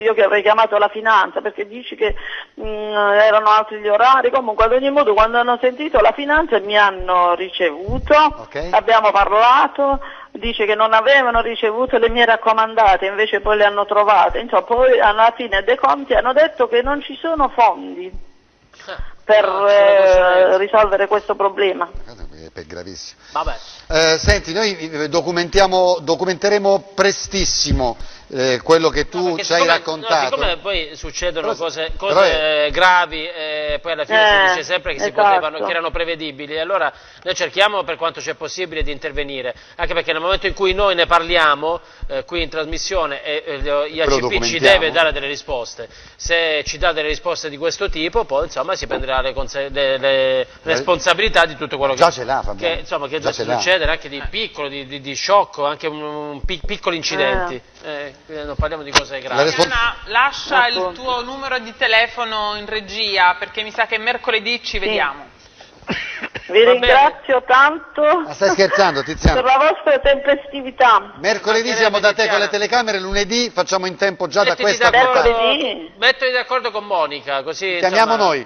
Io che avrei chiamato la finanza perché dici che erano altri gli orari, comunque ad ogni modo quando hanno sentito la finanza mi hanno ricevuto, abbiamo parlato, dice che non avevano ricevuto le mie raccomandate, invece poi le hanno trovate, insomma poi alla fine dei conti hanno detto che non ci sono fondi per risolvere questo problema. È gravissimo. Vabbè. Senti, noi documenteremo prestissimo quello che tu ci hai raccontato. Siccome poi succedono cose gravi, poi alla fine si dice sempre che si potevano, che erano prevedibili, allora noi cerchiamo per quanto c'è possibile di intervenire, anche perché nel momento in cui noi ne parliamo qui in trasmissione IACP ci deve dare delle risposte, se ci dà delle risposte di questo tipo poi insomma si prenderà le responsabilità di tutto quello che succede, anche di piccolo, di sciocco, anche piccoli incidenti. Non parliamo di cose gravi. Lascia il tuo numero di telefono in regia perché mi sa che mercoledì ci vediamo. Vi ringrazio tanto. Ma stai scherzando, Tiziana? Per la vostra tempestività. Mercoledì siamo da te con le telecamere, lunedì facciamo in tempo già da questa puntata. Mettiti d'accordo con Monica, così chiamiamo noi.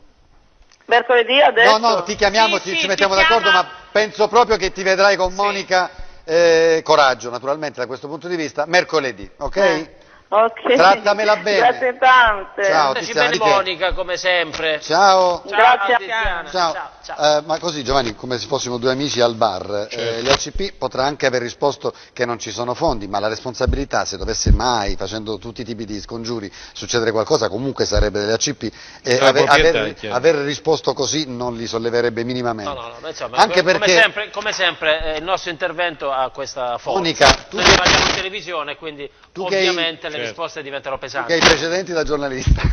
Mercoledì adesso? No, ti chiamiamo, ci mettiamo d'accordo, ma penso proprio che ti vedrai con Monica. Coraggio naturalmente da questo punto di vista, mercoledì, ok? Ok. Trattamela bene. Grazie tante. Ciao Tiziana. Monica come sempre. Ciao. Grazie Tiziana. Ciao. Ma così Giovanni, come se fossimo due amici al bar, l'ACP potrà anche aver risposto che non ci sono fondi, ma la responsabilità, se dovesse mai, facendo tutti i tipi di scongiuri, succedere qualcosa, comunque sarebbe dell'ACP, e aver risposto così non li solleverebbe minimamente. No, insomma, anche perché, come sempre il nostro intervento ha questa forza. Monica, noi ne parliamo in televisione, quindi ovviamente le risposte diventano pesanti. Che hai precedenti da giornalista.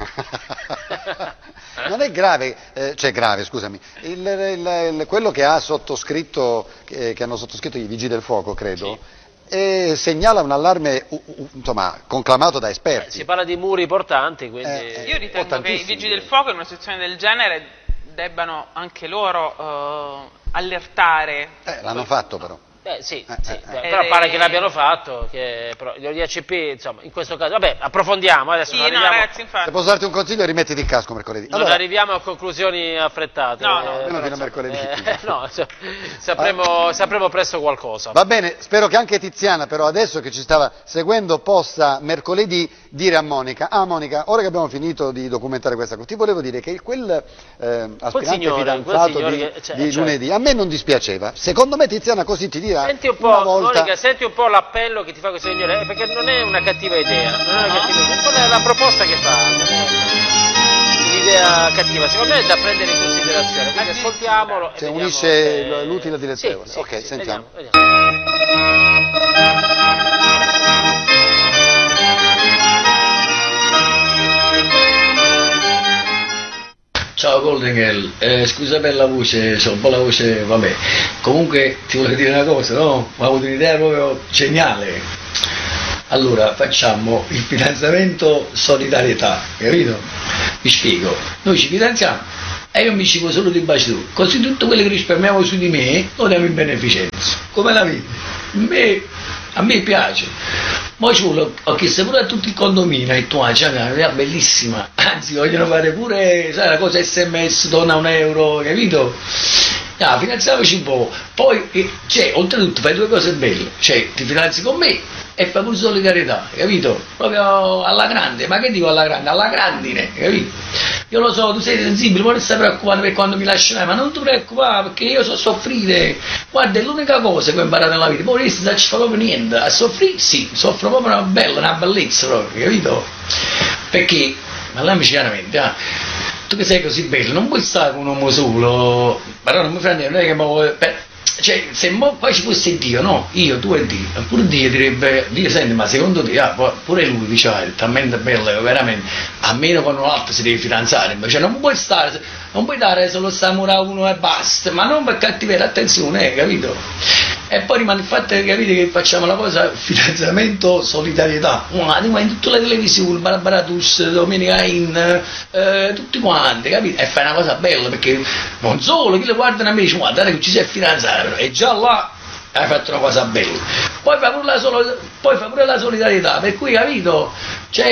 Non è grave, cioè grave, scusami, quello che ha sottoscritto, che hanno sottoscritto i Vigili del Fuoco, credo, segnala un allarme insomma, conclamato da esperti. Si parla di muri portanti, quindi... Io ritengo che i Vigili del Fuoco in una situazione del genere debbano anche loro allertare. L'hanno fatto però. Però pare che l'abbiano fatto, che gli IACP, insomma, in questo caso, vabbè, approfondiamo adesso. Ragazzi, infatti. Se posso darti un consiglio, rimettiti il casco mercoledì. Non arriviamo a conclusioni affrettate. Almeno fino a mercoledì. sapremo presto qualcosa. Va bene, spero che anche Tiziana, però, adesso che ci stava seguendo, possa mercoledì dire a Monica: Monica, ora che abbiamo finito di documentare questa cosa, ti volevo dire che quel aspirante fidanzato di lunedì a me non dispiaceva. Secondo me Tiziana così ti dirà. Senti un po', Monica, senti un po' l'appello che ti fa questo signore, perché non è una cattiva idea, è la proposta che fa, non è un'idea cattiva, secondo me è da prendere in considerazione, quindi ascoltiamolo. Se unisce l'utile al dilettevole. Ok, sentiamo. Vediamo. Ciao Golden Girl, scusa per la voce, c'ho un po' la voce, vabbè. Comunque ti volevo dire una cosa, no? Ho avuto un'idea proprio geniale. Allora, facciamo il fidanzamento solidarietà, capito? Vi spiego, noi ci fidanziamo e io mi cibo solo di baci tu, così tutto quello che risparmiamo su di me lo diamo in beneficenza. Come la vedi? A me piace. Poi ci vuole, ho chiesto pure a tutti i condomini, e tu c'è una idea bellissima, anzi vogliono fare pure, sai, la cosa SMS, dona €1, capito? Finanziamoci un po', poi oltretutto fai due cose belle, cioè ti finanzi con me e fai pure solidarietà, capito? Proprio alla grande, ma che dico alla grande? Alla grandine, capito? Io lo so, tu sei sensibile, non stai preoccupando per quando mi lascerai, ma non ti preoccupare perché io so soffrire. Guarda, è l'unica cosa che ho imparato nella vita, poi non ci fa proprio niente, a soffrire sì, soffro proprio una bellezza proprio, capito? Perché, parliamoci chiaramente, tu che sei così bello, non puoi stare con un uomo solo, però non mi fa niente, non è che cioè, se poi ci fosse Dio, no? Io, tu e Dio, pure Dio direbbe, Dio senti, ma secondo te, pure lui diceva, è talmente bello, veramente, a meno con un altro si deve fidanzare, cioè non puoi stare, non puoi dare solo st'amore a uno e basta, ma non per cattiveria, attenzione, capito? E poi rimane il fatto che capite che facciamo la cosa fidanzamento solidarietà, in tutte le televisioni, Barbara Tuss, Domenica In, tutti quanti, capite? E fai una cosa bella perché non solo chi le guardano a me dice guarda che ci sei fidanzato, e già là hai fatto una cosa bella, poi fa pure la solidarietà, per cui capito? Cioè,